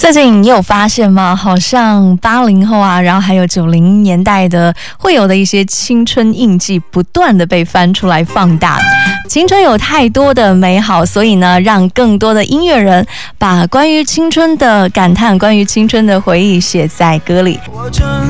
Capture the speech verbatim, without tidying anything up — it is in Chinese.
最近你有发现吗？好像八零后啊，然后还有九零年代的会有的一些青春印记，不断的被翻出来放大。青春有太多的美好，所以呢，让更多的音乐人把关于青春的感叹、关于青春的回忆写在歌里。 我正